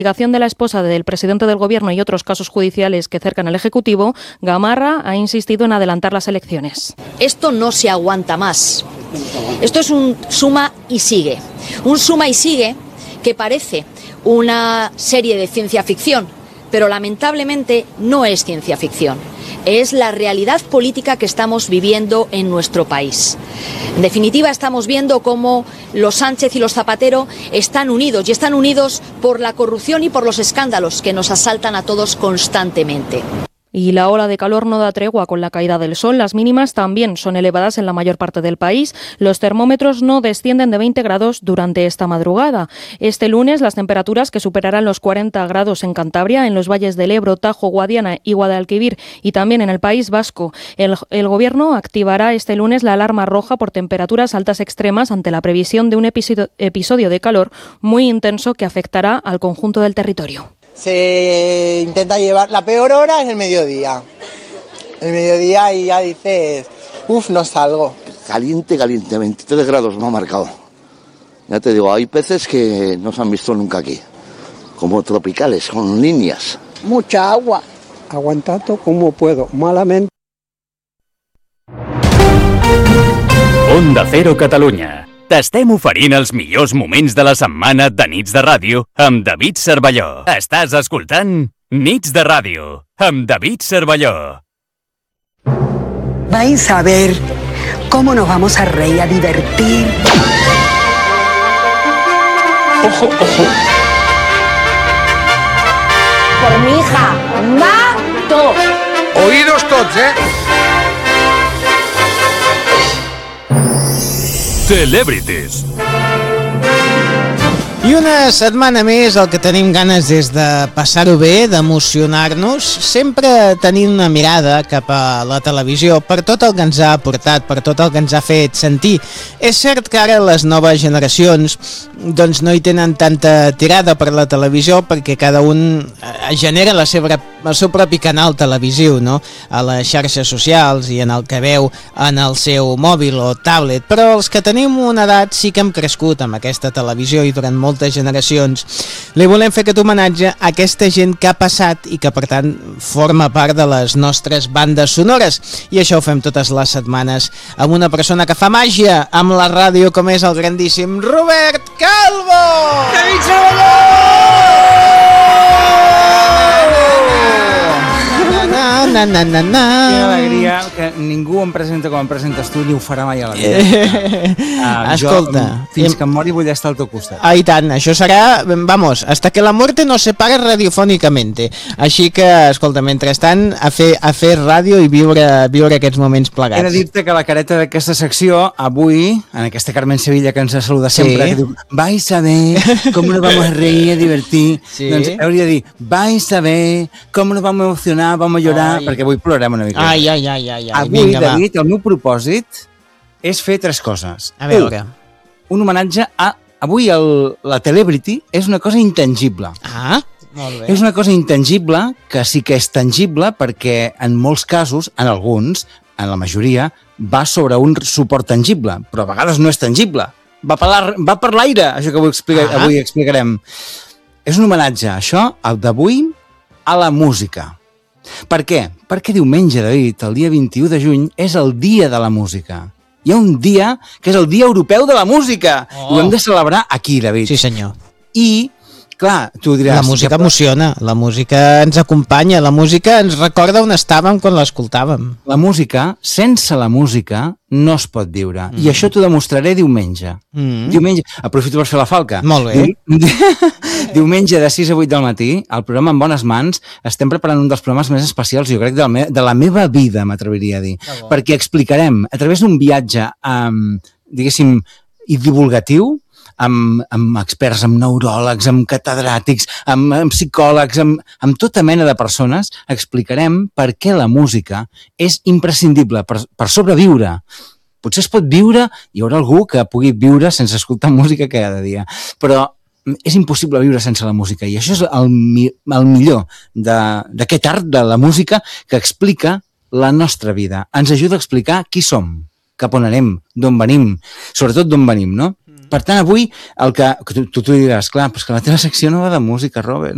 De la esposa del presidente del Gobierno y otros casos judiciales que cercan al Ejecutivo, Gamarra ha insistido en adelantar las elecciones. Esto no se aguanta más. Esto es un suma y sigue. Un suma y sigue que parece una serie de ciencia ficción, pero lamentablemente no es ciencia ficción. Es la realidad política que estamos viviendo en nuestro país. En definitiva, estamos viendo cómo los Sánchez y los Zapatero están unidos, y están unidos por la corrupción y por los escándalos que nos asaltan a todos constantemente. Y la ola de calor no da tregua con la caída del sol. Las mínimas también son elevadas en la mayor parte del país. Los termómetros no descienden de 20 grados durante esta madrugada. Este lunes las temperaturas que superarán los 40 grados en Cantabria, en los valles del Ebro, Tajo, Guadiana y Guadalquivir, y también en el País Vasco. El Gobierno activará este lunes la alarma roja por temperaturas altas extremas ante la previsión de un episodio de calor muy intenso que afectará al conjunto del territorio. Se intenta llevar, la peor hora es el mediodía. El mediodía y ya dices, no salgo. Caliente, 23 grados me ha marcado. Ya te digo, hay peces que no se han visto nunca aquí, como tropicales, con líneas. Mucha agua, aguantando como puedo, malamente. Onda Cero Catalunya. T'estem oferint els millors moments de la setmana de Nits de Ràdio amb David Cervelló. Estàs escoltant Nits de Ràdio amb David Cervelló. Vais a ver cómo nos vamos a reír, a divertir. Ojo, ojo. Por mi hija, mato. Oídos tots, Celebrities. I una setmana més el que tenim ganes és de passar-ho bé, d'emocionar-nos, sempre tenint una mirada cap a la televisió per tot el que ens ha aportat, per tot el que ens ha fet sentir. És cert que ara les noves generacions doncs no hi tenen tanta tirada per la televisió perquè cada un genera el seu propi canal televisiu, no? A les xarxes socials i en el que veu en el seu mòbil o tablet, però els que tenim una edat sí que hem crescut amb aquesta televisió i durant moltes generacions li volem fer aquest homenatge a aquesta gent que ha passat i que per tant forma part de les nostres bandes sonores, i això ho fem totes les setmanes amb una persona que fa màgia amb la ràdio com és el grandíssim Robert Calvo! David Cervelló! Quina alegria que ningú em presenta com em presentes tu ni ho farà mai a la vida. Escolta, fins que em mori vull estar al teu costat. I tant, això serà, vamos, hasta que la muerte nos separe radiofònicamente. Així que, escolta, mentrestant, a fer ràdio i viure aquests moments plegats. He de dir-te que la careta d'aquesta secció, avui, en aquesta Carmen Sevilla que ens saluda sempre, que diu, vais a ver cómo nos vamos a reír, a divertir, doncs hauria de dir, vais a ver cómo nos vamos a emocionar, vamos a llorar, perquè avui plorem una mica. Ai. Avui, vinga, David, el meu propòsit és fer 3 coses. A veure. Un homenatge a... Avui la Celebrity és una cosa intangible. Ah, molt bé. És una cosa intangible que sí que és tangible perquè en molts casos, en alguns, en la majoria, va sobre un suport tangible, però a vegades no és tangible. Va per l'aire, això que avui explicarem. És un homenatge, això, el d'avui, a la música. Per què? Perquè diumenge, David, el dia 21 de juny, és el dia de la música. Hi ha un dia que és el Dia Europeu de la Música. I ho hem de celebrar aquí, David. Sí, senyor. I, clar, tu diràs... La música emociona, la música ens acompanya, la música ens recorda on estàvem quan l'escoltàvem. La música, sense la música, no es pot viure. I això t'ho demostraré diumenge. Diumenge, aprofito per fer la falca. Molt bé. Diumenge de 6 a 8 del matí, al programa En Bones Mans, estem preparant un dels programes més especials, jo crec, de la meva vida, m'atreviria a dir. Perquè explicarem, a través d'un viatge, diguéssim, divulgatiu, amb experts, amb neuròlegs, amb catedràtics, amb psicòlegs, amb tota mena de persones, explicarem per què la música és imprescindible per sobreviure. Potser es pot viure, hi haurà algú que pugui viure sense escoltar música cada dia, però és impossible viure sense la música, i això és el millor d'aquest art de la música que explica la nostra vida. Ens ajuda a explicar qui som, cap on anem, d'on venim, sobretot d'on venim, no? Per tant, avui, el que tu diràs, clar, però és que la teva secció no va de música, Robert.